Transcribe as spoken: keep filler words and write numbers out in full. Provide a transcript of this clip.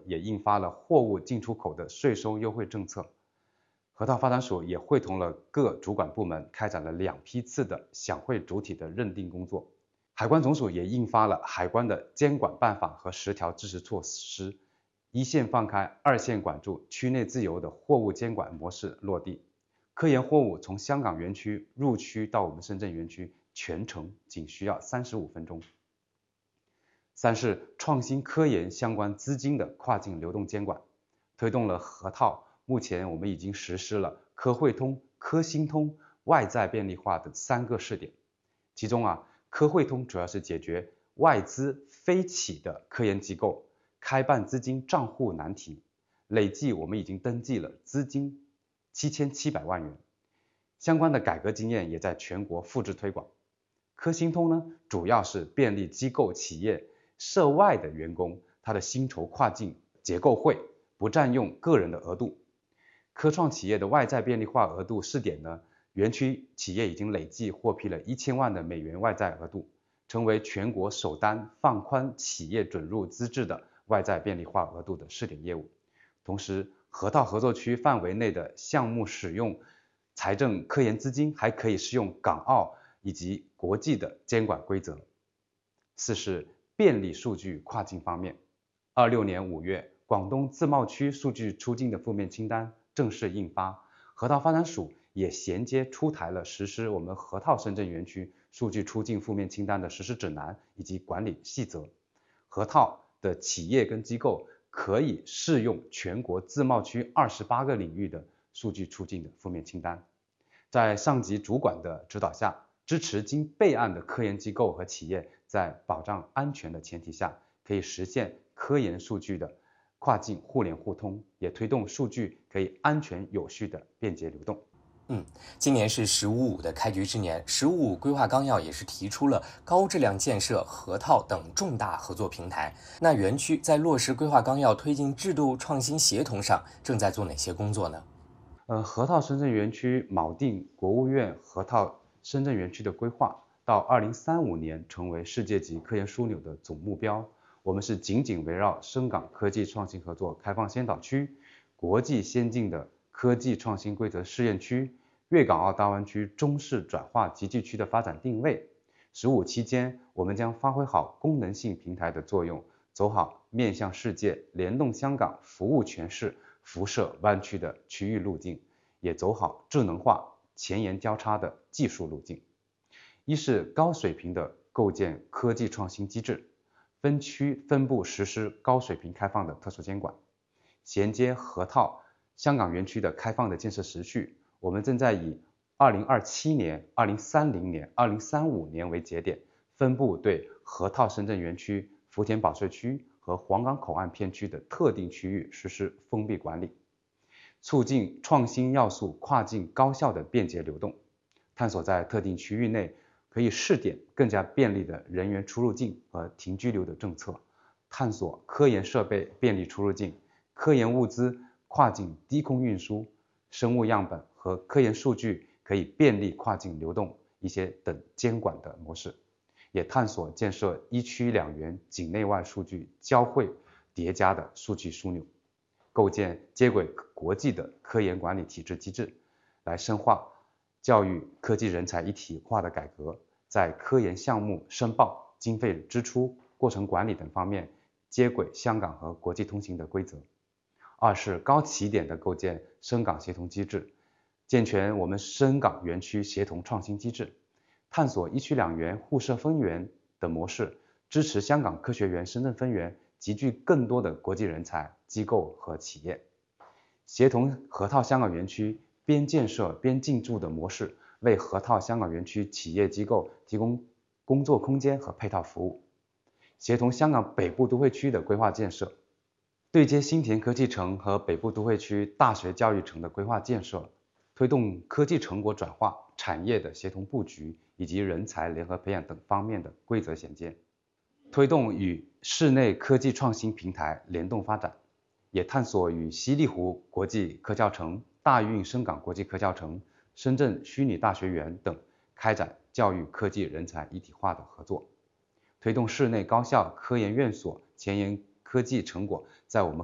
也印发了货物进出口的税收优惠政策。河套发展署也会同了各主管部门开展了两批次的享会主体的认定工作。海关总署也印发了海关的监管办法和十条支持措施，一线放开，二线管住，区内自由的货物监管模式落地。科研货物从香港园区入区到我们深圳园区，全程仅需要三十五分钟。三是创新科研相关资金的跨境流动监管，推动了河套。目前我们已经实施了科汇通、科新通、外债便利化的三个试点。其中啊，科汇通主要是解决外资非企的科研机构开办资金账户难题，累计我们已经登记了资金七千七百万元。相关的改革经验也在全国复制推广。科新通呢，主要是便利机构企业涉外的员工他的薪酬跨境结构汇，不占用个人的额度。科创企业的外债便利化额度试点呢，园区企业已经累计获批了一千万的美元外债额度，成为全国首单放宽企业准入资质的外债便利化额度的试点业务。同时，河套合作区范围内的项目使用财政科研资金还可以适用港澳以及国际的监管规则。四是便利数据跨境方面，二六年五月，广东自贸区数据出境的负面清单正式印发，河套发展署也衔接出台了实施我们河套深圳园区数据出境负面清单的实施指南以及管理细则。河套的企业跟机构可以适用全国自贸区二十八个领域的数据出境的负面清单。在上级主管的指导下，支持经备案的科研机构和企业在保障安全的前提下，可以实现科研数据的跨境互联互通，也推动数据可以安全有序的便捷流动。 嗯，今年是“十五五”的开局之年，“十五五”规划纲要也是提出了高质量建设河套等重大合作平台。那园区在落实规划纲要、推进制度创新协同上，正在做哪些工作呢？ 呃，河套深圳园区锚定国务院河套深圳园区的规划，到二零三五年成为世界级科研枢纽的总目标。我们是紧紧围绕深港科技创新合作开放先导区、国际先进的科技创新规则试验区、粤港澳大湾区中式转化集聚区的发展定位。十五期间，我们将发挥好功能性平台的作用，走好面向世界、联动香港、服务全市、辐射湾区的区域路径，也走好智能化、前沿交叉的技术路径。一是高水平的构建科技创新机制，分区分部实施高水平开放的特殊监管，衔接河套香港园区的开放的建设时序。我们正在以二零二七年、二零三零年、二零三五年为节点，分步对河套深圳园区、福田保税区和皇岗口岸片区的特定区域实施封闭管理，促进创新要素跨境高效的便捷流动，探索在特定区域内可以试点更加便利的人员出入境和停居留的政策，探索科研设备便利出入境、科研物资跨境低空运输、生物样本和科研数据可以便利跨境流动一些等监管的模式，也探索建设一区两园境内外数据交汇叠加的数据枢纽，构建接轨国际的科研管理体制机制，来深化教育科技人才一体化的改革，在科研项目申报、经费支出、过程管理等方面接轨香港和国际通行的规则。二是高起点的构建深港协同机制，健全我们深港园区协同创新机制，探索一区两园互设分园的模式，支持香港科学园深圳分园集聚更多的国际人才、机构和企业，协同河套香港园区边建设边进驻的模式，为河套香港园区企业机构提供工作空间和配套服务，协同香港北部都会区的规划建设，对接新田科技城和北部都会区大学教育城的规划建设，推动科技成果转化、产业的协同布局以及人才联合培养等方面的规则衔接，推动与室内科技创新平台联动发展，也探索与西丽湖国际科教城、大运深港国际科教城、深圳虚拟大学园等开展教育科技人才一体化的合作，推动室内高校科研院所前沿科技成果在我们